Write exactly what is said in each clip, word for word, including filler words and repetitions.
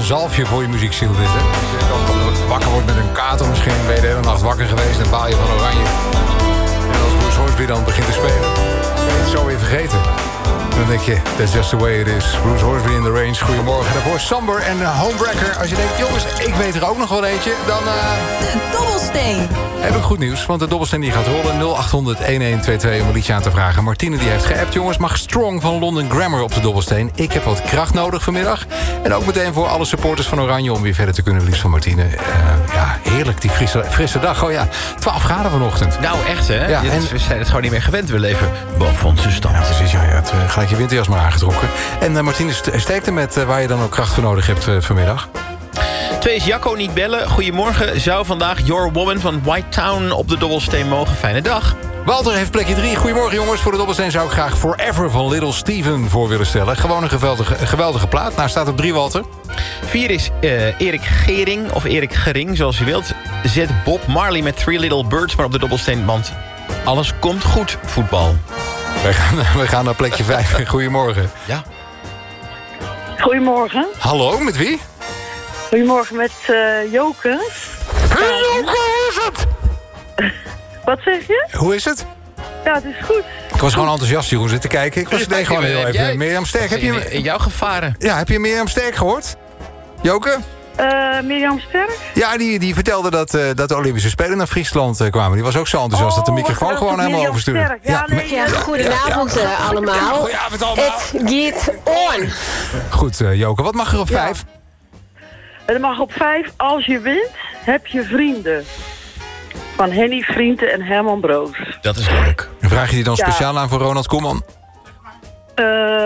zalfje voor je muziekziel dit, hè? Als je wakker wordt met een kater misschien, ben je de hele nacht wakker geweest en baal je van Oranje. En als Bruce Hornsby dan begint te spelen, ben je het zo weer vergeten. Dan denk je, that's just the way it is. Bruce Hornsby in the range, goedemorgen. Daarvoor Samber en uh, Homebreaker. Als je denkt, jongens, ik weet er ook nog wel eentje, dan... Uh... De dobbelsteen. Heb ik goed nieuws, want de dobbelsteen die gaat rollen. nul acht honderd, een een twee twee om een liedje aan te vragen. Martine die heeft geappt, jongens, mag Strong van London Grammar op de dobbelsteen. Ik heb wat kracht nodig vanmiddag. En ook meteen voor alle supporters van Oranje om weer verder te kunnen, liefst van Martine. Uh, ja, heerlijk, die frisse, frisse dag. Oh ja, twaalf graden vanochtend. Nou, echt hè? Ja, en... We zijn het gewoon niet meer gewend. We leven boven onze stand. Ja, precies. Ja, ja, het, uh, gelijk je winterjas maar aangetrokken. En uh, Martine, steekte met uh, waar je dan ook kracht voor nodig hebt uh, vanmiddag. Twee is Jacco niet bellen. Goedemorgen. Zou vandaag Your Woman van White Town op de dobbelsteen mogen? Fijne dag. Walter heeft plekje drie. Goedemorgen jongens. Voor de dobbelsteen zou ik graag Forever van Little Steven voor willen stellen. Gewoon een geweldige, geweldige plaat. Nou, staat op drie, Walter. Vier is uh, Erik Gering, of Erik Gering, zoals u wilt. Zet Bob Marley met Three Little Birds maar op de dobbelsteen, want alles komt goed, voetbal. We gaan, we gaan naar plekje vijf. Goedemorgen. Ja. Goedemorgen. Hallo, met wie? Goedemorgen met uh, Joke. Hey Joke, hoe is het? Wat zeg je? Hoe is het? Ja, het is goed. Ik was gewoon enthousiast, Jeroen, zitten kijken. Ik was nee, gewoon heel even. Jij, Mirjam Sterk, heb je... In, in jouw gevaren. Ja, heb je Mirjam Sterk gehoord? Joke? Uh, Mirjam Sterk? Ja, die, die vertelde dat, uh, dat de Olympische Spelen naar Friesland uh, kwamen. Die was ook zo enthousiast oh, dat de microfoon gewoon helemaal overstuurde. Ja, nee, ja, goedenavond ja, ja. Uh, allemaal. Ja, goedenavond allemaal. Het gaat on. Goed, uh, Joke, wat mag er op ja. vijf? Er mag op vijf, als je wint, heb je vrienden. Van Henny Vrienden en Herman Broos. Dat is leuk. En vraag je die dan ja. speciaal aan voor Ronald Koeman? Uh,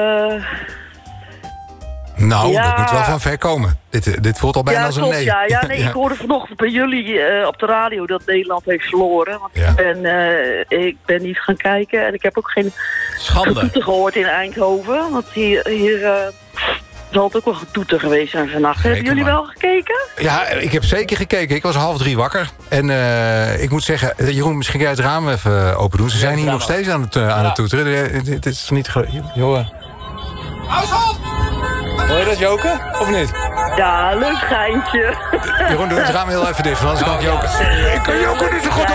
nou, ja. dat moet wel van ver komen. Dit, dit voelt al bijna ja, als een klopt, nee. Ja, ja, nee, ja. Ik hoorde vanochtend bij jullie uh, op de radio dat Nederland heeft verloren. Want ja. ik, ben, uh, ik ben niet gaan kijken. En ik heb ook geen getoeter gehoord in Eindhoven. Want hier... hier uh, zal het ook wel getoeter geweest zijn vannacht. Reken Hebben jullie maar. wel gekeken? Ja, ik heb zeker gekeken. Ik was half drie wakker. En uh, ik moet zeggen, Jeroen, misschien ga je het raam even open doen. Ze zijn hier nog steeds aan het, uh, aan het toeteren. Dit is niet... Joh. Hou op! Hoor je dat, Joke? Of niet? Ja, leuk geintje. Jeroen, doe het raam heel even dicht, anders kan ik Joke... Ik kan Joke niet zo goed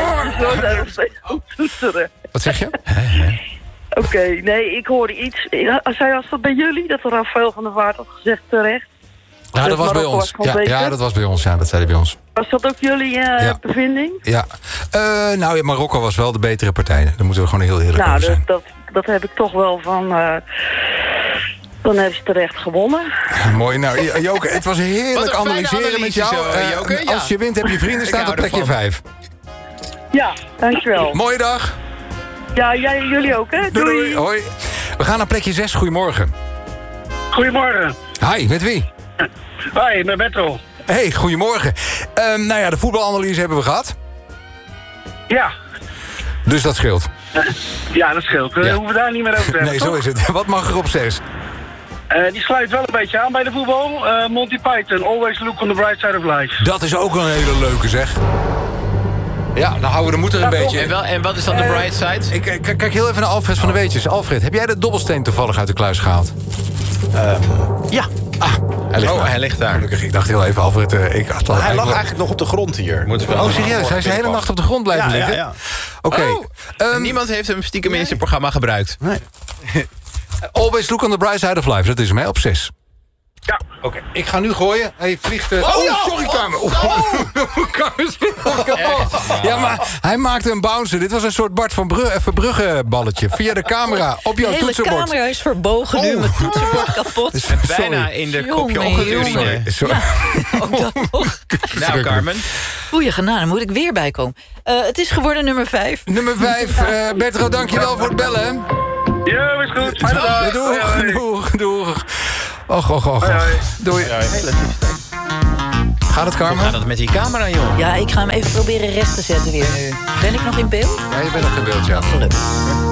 horen. Wat zeg je? Oké, okay, nee, ik hoorde iets. Zij was dat bij jullie, dat Rafael van der Vaart had gezegd terecht? Ja, dat was bij ons. Ja, ja, dat was bij ons. Ja, dat zei hij bij ons. Was dat ook jullie uh, ja. bevinding? Ja. Uh, nou, ja, Marokko was wel de betere partij. Daar moeten we gewoon heel eerlijk nou, over zijn. Dat, dat, dat heb ik toch wel van... Uh, dan hebben ze terecht gewonnen. Ja, mooi. Nou, Joke, het was heerlijk analyseren met jou. Zo, uh, Joke, ja. Als je wint, heb je vrienden. Staat op plekje vijf. Ja, dankjewel. Mooie dag. Ja, jij, jullie ook, hè? Doei. Doei. Hoi. We gaan naar plekje zes. Goedemorgen. Goedemorgen. Hi, met wie? Hoi, met Bertel. Hey, goedemorgen. Um, nou ja, de voetbalanalyse hebben we gehad. Ja. Dus dat scheelt. Ja, dat scheelt. We ja. hoeven daar niet meer over te hebben, Nee, toch? zo is het. Wat mag er op zes? Uh, die sluit wel een beetje aan bij de voetbal. Uh, Monty Python, Always Look on the Bright Side of Life. Dat is ook een hele leuke, zeg. Ja, dan houden we de moed er een ja, beetje. En, wel, en wat is dan de bright side? Ik, ik kijk heel even naar Alfred van de Weetjes. Alfred, heb jij de dobbelsteen toevallig uit de kluis gehaald? Uh, ja. Ah, hij ligt, oh, daar. hij ligt daar. Gelukkig, ik dacht heel even, Alfred... Uh, ik dacht, hij lag eigenlijk nog op de grond hier. Oh, serieus? Hij is de hele nacht op de grond blijven ja, liggen? Ja, ja. Oké. Okay. Oh, um, niemand heeft hem stiekem nee. in zijn programma gebruikt. Nee. Always Look on the Bright Side of Life. Dat is hem, hè? Op zes. Ja. Oké, okay. Ik ga nu gooien. Hij vliegt... Uh... Oh, oh, sorry, Kamer. Oh. Kamer is kapot. Ja, maar hij maakte een bouncer. Dit was een soort Bart van Brugge, Verbrugge balletje. Via de camera op jouw toetsenbord. De hele camera is verbogen nu. Oh. Mijn toetsenbord kapot. Dus en bijna in de kopje ochtendurine. Sorry. sorry. Ja, ook dat nog. Nou, Carmen. Goeie genade, moet ik weer bijkomen. Uh, het is geworden nummer vijf. Nummer vijf. Uh, Bertro, dankjewel voor het bellen, hè? Ja, is goed. Fijne dag. Doeg, doeg, doeg. Och, och, och. Doei. Gaat het, Carmen? Hoe gaat het met die camera, joh? Ja, ik ga hem even proberen recht te zetten weer nu. Ben ik nog in beeld? Ja, je bent nog in beeld, ja. Gelukkig.